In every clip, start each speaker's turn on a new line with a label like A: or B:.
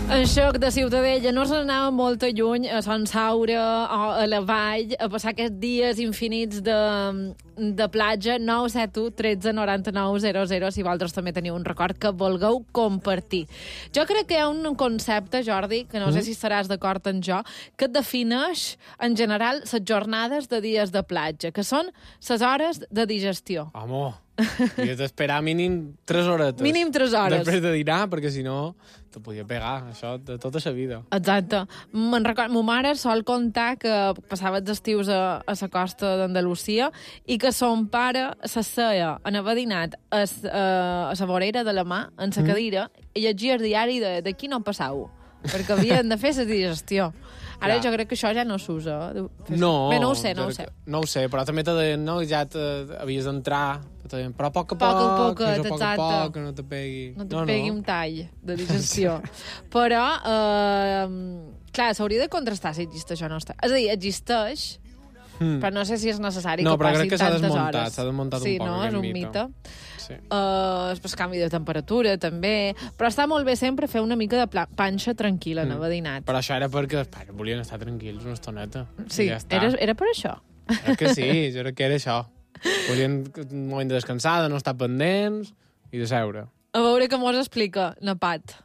A: En Xoc de Ciutadella no se n'anava molt lluny, a Sant Saura o a la Vall, a passar aquests dies infinits de platja. 971 13 99 00, si vosaltres també teniu un record que vulgueu compartir. Jo crec que hi ha un concepte, Jordi, que no sé si estaràs d'acord amb jo, que defineix, en general, les jornades de dies de platja, que són les hores de digestió.
B: Home, i has d'esperar mínim 3 horetes.
A: Mínim 3 hores.
B: Després de dinar, perquè si no te podia pegar, això, de tota la vida.
A: Exacte. Me'n recordo, ma mare sol contar que passava els estius a la costa d'Andalusia i que son pare s'asseia en abadinat a la vorera de la mà, en la cadira, i llegia el diari d'aquí no passau, perquè havien de fer la digestió. Ara jo crec que això ja no s'usa.
B: No.
A: Bé, no ho sé.
B: No ho sé, però també te deien, no, ja havies d'entrar, però a poc a poc, que no te pegui.
A: No te pegui un tall de digestió. Però, clar, s'hauria de contrastar si existeix o no. És a dir, existeix, però no sé si és necessari que passin tantes hores.
B: S'ha desmuntat
A: un
B: poc,
A: no? És un mite.
B: Sí.
A: El canvi de temperatura, també. Però està molt bé sempre fer una mica de panxa tranquil·la, abadinat.
B: Però això era perquè volien estar tranquils una estoneta.
A: Sí,
B: ja
A: era per això.
B: Crec que sí, jo crec que era això. Volien un moment de descansar, de no estar pendents i de seure.
A: A veure què mos explica, Napat.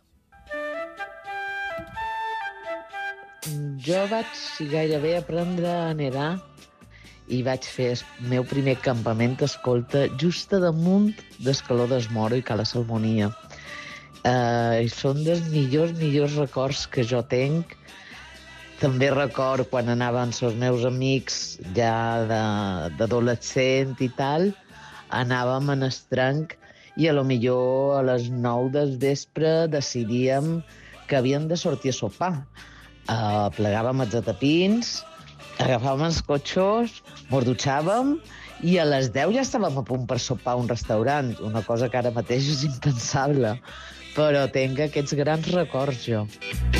C: Jo vaig gairebé aprendre a nedar i vaig fer el meu primer campament escolta just a damunt d'Escaló d'Esmoro i Cala Salmonia. Són dels millors records que jo tenc. També record quan anava amb els meus amics ja d'adolescent i tal, anàvem en estranc i a lo millor a les 9 del vespre decidíem que havíem de sortir a sopar. Plegàvem els atapins, agafàvem els cotxos, mos dutxàvem i a les 10 ja estàvem a punt per sopar a un restaurant, una cosa que ara mateix és impensable. Però tenc aquests grans records, jo.